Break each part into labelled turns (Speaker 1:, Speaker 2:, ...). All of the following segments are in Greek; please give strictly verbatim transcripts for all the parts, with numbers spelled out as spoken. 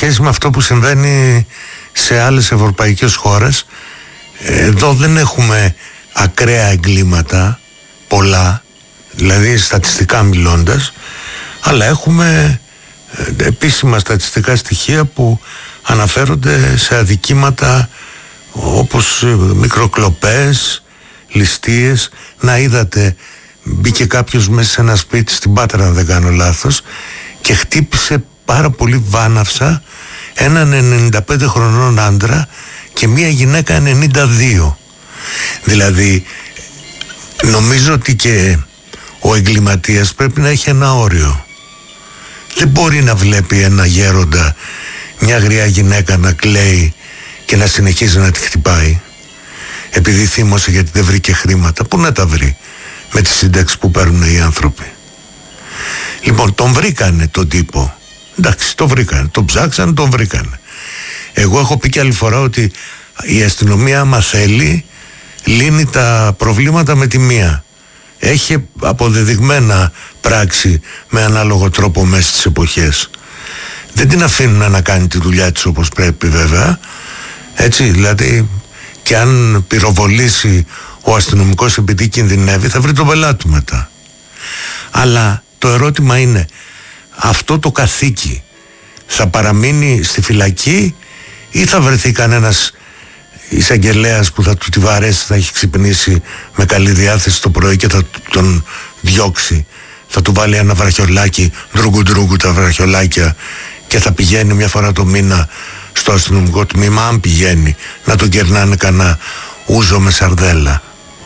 Speaker 1: σχέση με αυτό που συμβαίνει σε άλλες ευρωπαϊκές χώρες, εδώ δεν έχουμε ακραία εγκλήματα πολλά, δηλαδή στατιστικά μιλώντας, αλλά έχουμε επίσημα στατιστικά στοιχεία που αναφέρονται σε αδικήματα όπως μικροκλοπές, ληστείες. Να, είδατε, μπήκε κάποιος μέσα σε ένα σπίτι στην Πάτρα, αν δεν κάνω λάθος, και χτύπησε πάρα πολύ βάναυσα έναν ενενήντα πέντε χρονών άντρα και μία γυναίκα ενενήντα δύο. Δηλαδή νομίζω ότι και ο εγκληματίας πρέπει να έχει ένα όριο. Δεν μπορεί να βλέπει ένα γέροντα, μια γριά γυναίκα να κλαίει και να συνεχίζει να τη χτυπάει επειδή θύμωσε γιατί δεν βρήκε χρήματα. Πού να τα βρει με τη σύνταξη που παίρνουν οι άνθρωποι? Λοιπόν, τον βρήκανε τον τύπο. Εντάξει, τον βρήκανε, τον ψάξανε, τον βρήκανε. Εγώ έχω πει και άλλη φορά ότι η αστυνομία, άμα θέλει, λύνει τα προβλήματα με τη μία. Έχει αποδεδειγμένα πράξη με ανάλογο τρόπο μέσα στις εποχές. Δεν την αφήνουν να κάνει τη δουλειά της όπως πρέπει, βέβαια. Έτσι, δηλαδή, και αν πυροβολήσει ο αστυνομικός επειδή κινδυνεύει, θα βρει τον πελάτη του μετά. Αλλά το ερώτημα είναι, αυτό το καθήκη θα παραμείνει στη φυλακή ή θα βρεθεί κανένας εισαγγελέας που θα του τη βαρέσει, θα έχει ξυπνήσει με καλή διάθεση το πρωί και θα τον διώξει, θα του βάλει ένα βραχιολάκι, ντρούγκου ντρούγκου τα βραχιολάκια, και θα πηγαίνει μια φορά το μήνα στο αστυνομικό τμήμα, αν πηγαίνει, να τον κερνάνε κανένα ούζο με σαρδέλα?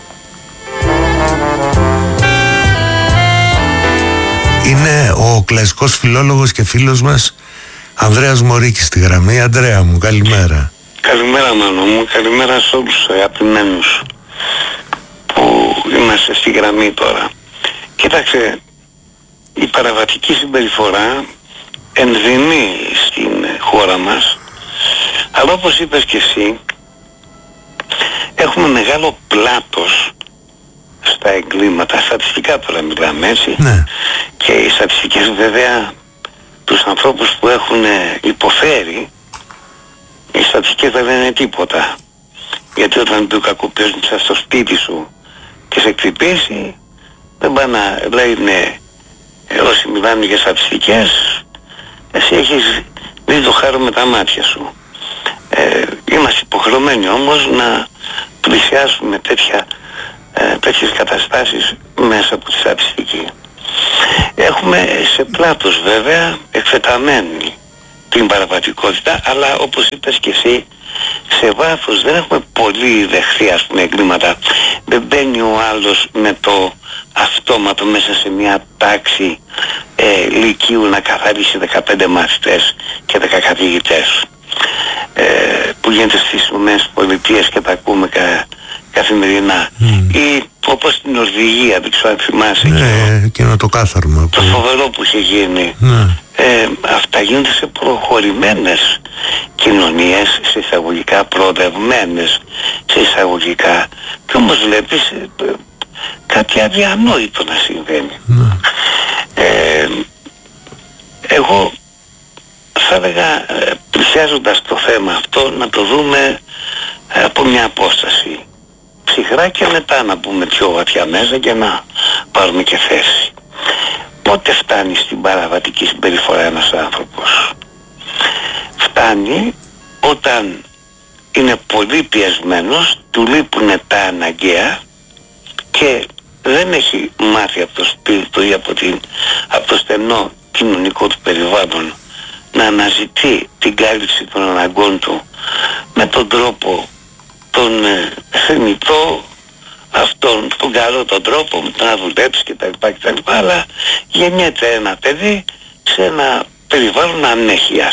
Speaker 1: Είναι ο κλασικός φιλόλογος και φίλος μας Ανδρέας Μωρίκης στη γραμμή. Ανδρέα μου, καλημέρα.
Speaker 2: Καλημέρα Μάνο μου, καλημέρα σε όλους τους αγαπημένους που είμαστε στη γραμμή τώρα. Κοίταξε, η παραβατική συμπεριφορά ενδυμεί στην χώρα μας, αλλά όπως είπες και εσύ, έχουμε μεγάλο πλάτος στα εγκλήματα, στατιστικά τώρα μιλάμε, έτσι, ναι. Και οι στατιστικές βέβαια τους ανθρώπους που έχουν υποφέρει, οι στατιστικές δεν λένε τίποτα. Γιατί όταν του κακοποιούν στο σπίτι σου και σε εκτυπήσει, δεν πάνε να λένε, όσοι μιλάνε για στατιστικές, εσύ έχεις δει το χάρο με τα μάτια σου. Ε, είμαστε υποχρεωμένοι όμως να πλησιάσουμε τέτοια, ε, τέτοιες καταστάσεις μέσα από τη στατιστική. Έχουμε σε πλάτος βέβαια εκτεταμένη την παραβατικότητα, αλλά όπως είπες και εσύ, σε βάθος δεν έχουμε πολύ δεχθεί, ας πούμε, εγκλήματα. Δεν μπαίνει ο άλλος με το αυτόματο μέσα σε μια τάξη ε, λυκείου να καθαρίσει δεκαπέντε μαθητές και δέκα καθηγητές, ε, που γίνεται στις Ηνωμένες Πολιτείες και τα ακούμε κα, καθημερινά. Mm. Ή όπως στην Νορβηγία, δεν ξέρω αν θυμάσαι,
Speaker 1: ναι, εκείνο το κάθαρμα,
Speaker 2: το φοβερό που είχε γίνει. Ναι. Ε, αυτά γίνονται σε προχωρημένες κοινωνίες, σε εισαγωγικά προοδευμένες, σε εισαγωγικά, και όμως βλέπεις ε, κάτι αδιανόητο να συμβαίνει. Ναι. Ε, εγώ θα έλεγα, ε, πλησιάζοντας το θέμα αυτό, να το δούμε ε, από μια απόσταση ψυχρά και μετά να μπούμε πιο βαθιά μέσα και να πάρουμε και θέση. Πότε φτάνει στην παραβατική συμπεριφορά ένας άνθρωπος? Φτάνει όταν είναι πολύ πιεσμένος, του λείπουν τα αναγκαία και δεν έχει μάθει από το σπίτι του ή από, την, από το στενό κοινωνικό του περιβάλλον να αναζητεί την κάλυψη των αναγκών του με τον τρόπο τον ε, θεμητό, αυτόν τον καλό τον τρόπο να δουλέψει κτλ. Αλλά γεννιέται ένα παιδί σε ένα περιβάλλον ανέχειας.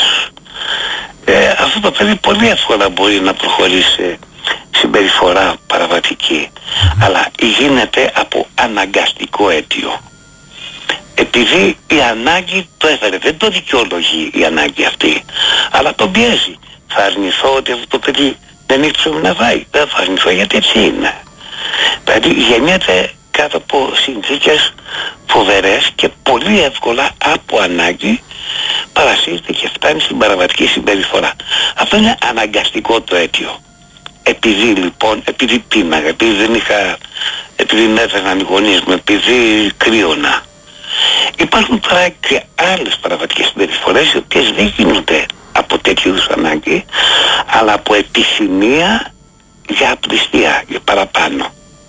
Speaker 2: Ε, αυτό το παιδί πολύ εύκολα μπορεί να προχωρήσει συμπεριφορά παραβατική, αλλά γίνεται από αναγκαστικό αίτιο. Επειδή η ανάγκη το έφερε, δεν το δικαιολογεί η ανάγκη αυτή, αλλά τον πιέζει. Θα αρνηθώ ότι αυτό το παιδί δεν έχει ψωμί να φάει? Δεν θα αρνηθώ, γιατί έτσι είναι. Δηλαδή γεννιέται κάτω από συνθήκες φοβερές και πολύ εύκολα από ανάγκη παρασύρεται και φτάνει φτάνει στην παραβατική συμπεριφορά. Αυτό είναι αναγκαστικό το αίτιο. Επειδή λοιπόν, επειδή πίναγα, επειδή δεν είχα, επειδή με έφερναν οι γονείς μου, επειδή κρύωνα. Υπάρχουν τώρα και άλλες παραβατικές συμπεριφορές, οι οποίες δεν γίνονται από τέτοιου είδους ανάγκη, αλλά από επιθυμία για απληστία, για παραπάνω.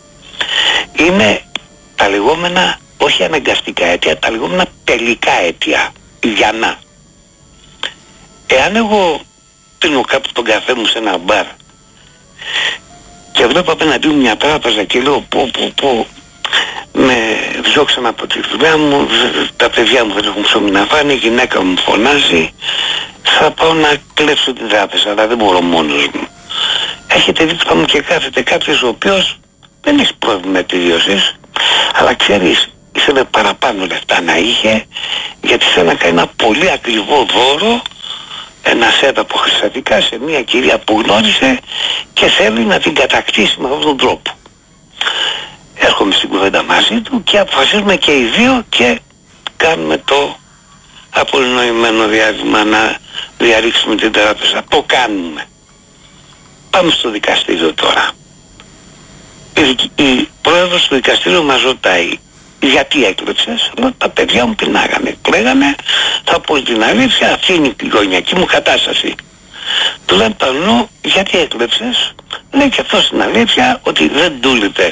Speaker 2: Είναι τα λεγόμενα, όχι αναγκαστικά αίτια, τα λεγόμενα τελικά αίτια, για να. Εάν εγώ πίνω κάπου τον καφέ μου σε ένα μπαρ και βλέπω απέναντί μου μια τράπεζα και λέω πω πω πω, με διώξαν από τη δουλειά μου, τα παιδιά μου δεν έχουν ψωμί να φάνε, η γυναίκα μου φωνάζει, θα πάω να κλέψω την τράπεζα, αλλά δεν μπορώ μόνος μου. Έχετε δει πάνω και κάθεται κάποιος ο οποίος δεν έχει πρόβλημα επιβίωσης, αλλά ξέρεις, ήθελε παραπάνω λεφτά να είχε, γιατί θέλει να κάνει ένα πολύ ακριβό δώρο, ένα σετ από χρυσατικά σε μια κυρία που γνώρισε και θέλει να την κατακτήσει με αυτόν τον τρόπο. Έρχομαι στην κουβέντα μαζί του και αποφασίζουμε και οι δύο και κάνουμε το απολυνοημένο διάστημα να διαρρήξουμε την τράπεζα. Το κάνουμε. Πάμε στο δικαστήριο τώρα. Η, η πρόεδρος του δικαστήριου μας ρωτάει, γιατί έκλεψες? Λέω, τα παιδιά μου πεινάγανε, κλαίγανε, θα πω την αλήθεια, αυτή είναι η οικογενειακή μου κατάσταση. Του λέω, Πανού, γιατί έκλεψες? Λέει και αυτό στην αλήθεια ότι δεν τούληπε.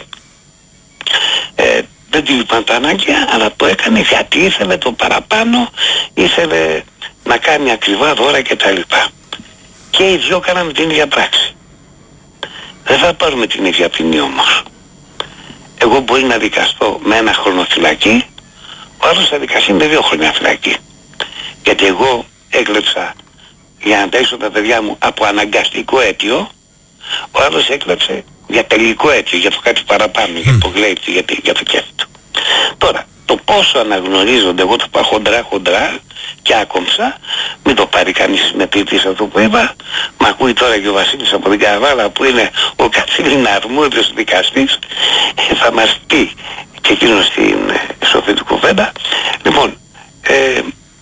Speaker 2: Ε, δεν του είπαν τα ανάγκια, αλλά το έκανε γιατί ήθελε το παραπάνω, ήθελε να κάνει ακριβά δώρα κτλ. Και οι δυο κάναμε την ίδια πράξη. Δεν θα πάρουμε την ίδια ποινή όμως. Εγώ μπορεί να δικαστώ με ένα χρόνο φυλακή, ο άλλος θα δικαστεί με δύο χρόνια φυλακή. Γιατί εγώ έκλεψα για να ταΐσω τα παιδιά μου από αναγκαστικό αίτιο, ο άλλος έκλεψε για τελικό αίτιο, για το κάτι παραπάνω, mm. για το γλέιψη, για, για το κέφι του. Τώρα, το πόσο αναγνωρίζονται, εγώ το πάω χοντρά χοντρά και άκομψα, μην το πάρει κανείς με πίπης αυτό που είπα, μ' ακούει τώρα και ο Βασίλης από την Καβάλα που είναι ο καθήλυνα αρμόδιος δικαστής, θα μας πει και εκείνος στην σοφή του κουβέντα. Λοιπόν, ε,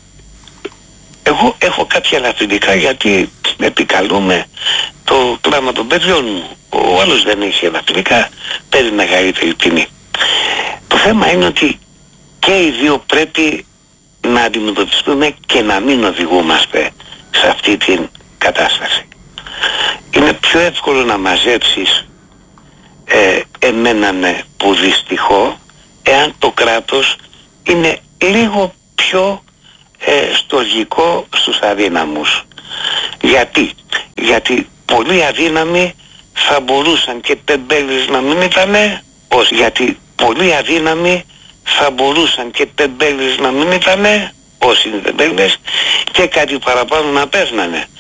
Speaker 2: εγώ έχω κάποια ελαφρυντικά γιατί επικαλούμε το κλάμα των παιδιών μου. Ο άλλος δεν έχει ελαφρυντικά, παίρνει μεγαλύτερη ποινή. Το θέμα είναι ότι και οι δύο πρέπει να αντιμετωπιστούμε και να μην οδηγούμαστε σε αυτή την κατάσταση. Είναι πιο εύκολο να μαζέψεις ε, εμέναν που δυστυχώ, εάν το κράτος είναι λίγο πιο ε, στοργικό στους αδύναμους. Γιατί? Γιατί πολλοί αδύναμοι θα μπορούσαν και τεμπέλες να μην ήτανε, ως γιατί πολλοί αδύναμοι θα μπορούσαν και τεμπέλες να μην ήτανε, όσοι είναι τεμπέλες, και κάτι παραπάνω να παίρνανε.